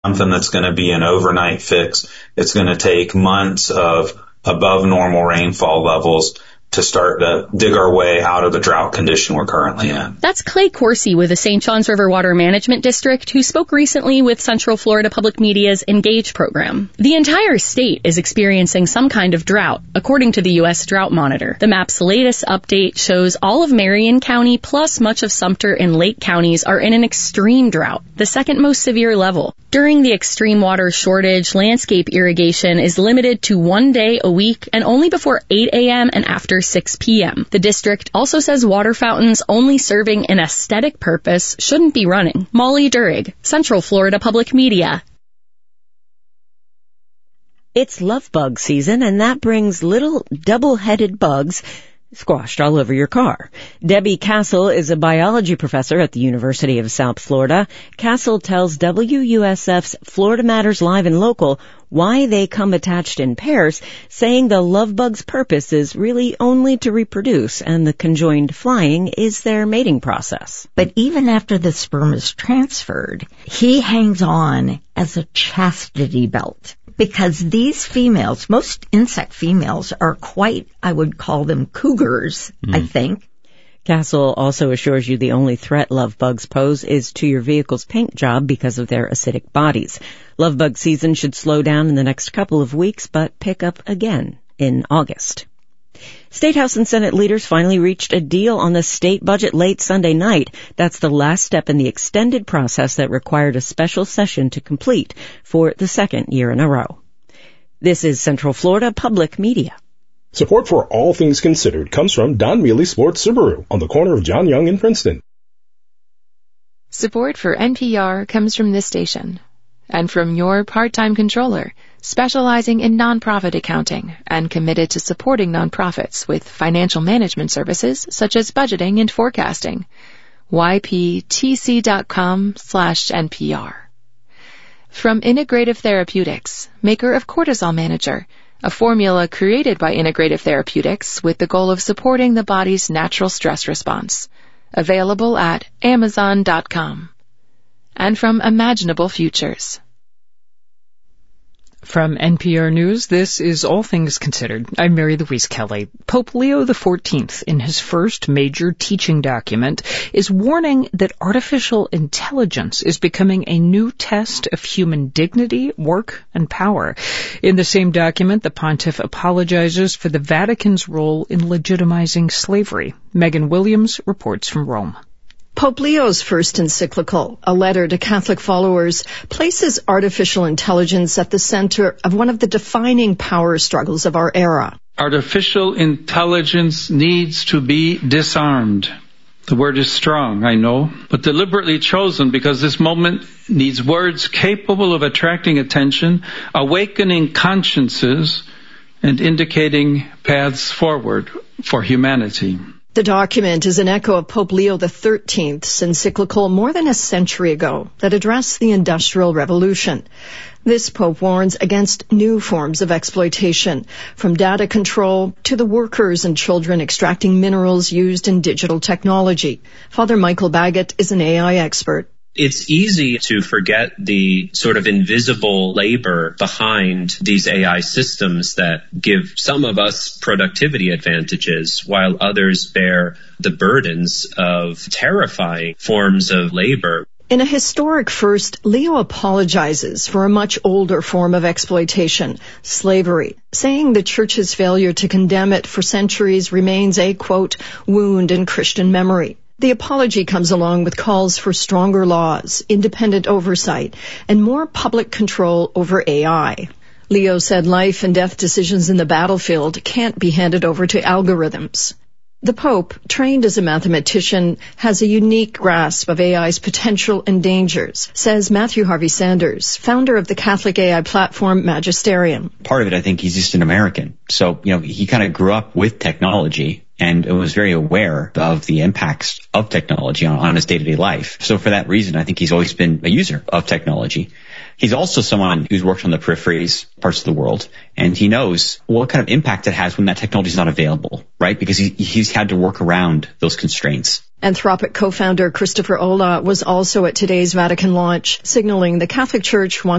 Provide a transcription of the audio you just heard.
something that's going to be an overnight fix. It's going to take months of above normal rainfall levels to start to dig our way out of the drought condition we're currently in. That's Clay Coursey with the St. Johns River Water Management District, who spoke recently with Central Florida Public Media's Engage program. The entire state is experiencing some kind of drought, according to the U.S. Drought Monitor. The map's latest update shows all of Marion County plus much of Sumter and Lake counties are in an extreme drought, the second most severe level. During the extreme water shortage, landscape irrigation is limited to 1 day a week and only before 8 a.m. and after 6 p.m. The district also says water fountains only serving an aesthetic purpose shouldn't be running. Molly Durig, Central Florida Public Media. It's love bug season, and that brings little double-headed bugs squashed all over your car. Debbie Castle is a biology professor at the University of South Florida. Castle tells WUSF's Florida Matters Live and Local why they come attached in pairs, saying the love bug's purpose is really only to reproduce, and the conjoined flying is their mating process. But even after the sperm is transferred, he hangs on as a chastity belt. Because these females, most insect females, are quite, I would call them cougars, I think. Castle also assures you the only threat love bugs pose is to your vehicle's paint job because of their acidic bodies. Love bug season should slow down in the next couple of weeks, but pick up again in August. State House and Senate leaders finally reached a deal on the state budget late Sunday night. That's the last step in the extended process that required a special session to complete for the second year in a row. This is Central Florida Public Media. Support for All Things Considered comes from Don Mealy Sports Subaru on the corner of John Young and Princeton. Support for NPR comes from this station and from your part-time controller, specializing in nonprofit accounting and committed to supporting nonprofits with financial management services such as budgeting and forecasting. yptc.com/NPR. From Integrative Therapeutics, maker of Cortisol Manager, a formula created by Integrative Therapeutics with the goal of supporting the body's natural stress response. Available at Amazon.com. And from Imaginable Futures. From NPR News, this is All Things Considered. I'm Mary Louise Kelly. Pope Leo XIV, in his first major teaching document, is warning that artificial intelligence is becoming a new test of human dignity, work, and power. In the same document, the pontiff apologizes for the Vatican's role in legitimizing slavery. Megan Williams reports from Rome. Pope Leo's first encyclical, a letter to Catholic followers, places artificial intelligence at the center of one of the defining power struggles of our era. Artificial intelligence needs to be disarmed. The word is strong, I know, but deliberately chosen because this moment needs words capable of attracting attention, awakening consciences, and indicating paths forward for humanity. The document is an echo of Pope Leo XIII's encyclical more than a century ago that addressed the Industrial Revolution. This pope warns against new forms of exploitation, from data control to the workers and children extracting minerals used in digital technology. Father Michael Baggett is an AI expert. It's easy to forget the sort of invisible labor behind these AI systems that give some of us productivity advantages while others bear the burdens of terrifying forms of labor. In a historic first, Leo apologizes for a much older form of exploitation, slavery, saying the Church's failure to condemn it for centuries remains a, quote, wound in Christian memory. The apology comes along with calls for stronger laws, independent oversight, and more public control over AI. Leo said life and death decisions in the battlefield can't be handed over to algorithms. The Pope, trained as a mathematician, has a unique grasp of AI's potential and dangers, says Matthew Harvey Sanders, founder of the Catholic AI platform Magisterium. Part of it, I think he's just an American. So, he kind of grew up with technology and was very aware of the impacts of technology on his day-to-day life. So for that reason, I think he's always been a user of technology. He's also someone who's worked on the peripheries, parts of the world, and he knows what kind of impact it has when that technology is not available, right? Because he's had to work around those constraints. Anthropic co-founder Christopher Olah was also at today's Vatican launch, signaling the Catholic Church wants